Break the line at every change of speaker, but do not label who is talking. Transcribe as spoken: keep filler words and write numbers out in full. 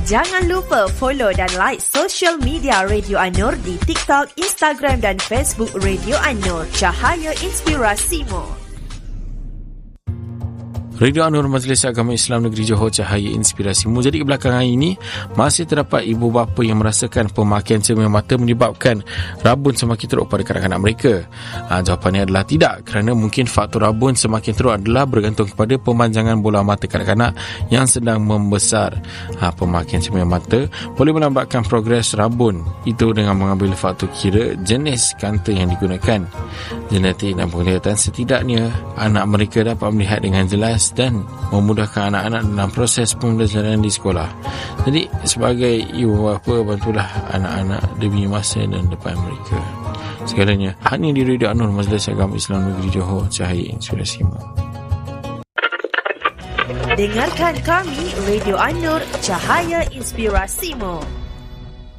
Jangan lupa follow dan like social media Radio An-Nur di TikTok, Instagram dan Facebook Radio An-Nur. Cahaya Inspirasimu.
Radio An-Nur, Majlis Agama Islam Negeri Johor, Cahaya Inspirasimu. Jadi belakangan ini masih terdapat ibu bapa yang merasakan pemakaian cermin mata menyebabkan rabun semakin teruk pada kanak-kanak mereka. Ha, jawapannya adalah tidak, kerana mungkin faktor rabun semakin teruk adalah bergantung kepada pemanjangan bola mata kanak-kanak yang sedang membesar. Ha, pemakaian cermin mata boleh melambatkan progres rabun itu dengan mengambil faktor kira jenis kanta yang digunakan, genetik dan penglihatan. Setidaknya anak mereka dapat melihat dengan jelas dan memudahkan anak-anak dalam proses pembelajaran di sekolah. Jadi sebagai ibu bapa, bantulah anak-anak demi masa dan depan mereka. Segalanya hanya di Radio An-Nur, Majlis Agama Islam Negeri Johor, Cahaya Inspirasimu.
Dengarkan kami Radio An-Nur, Cahaya Inspirasimu.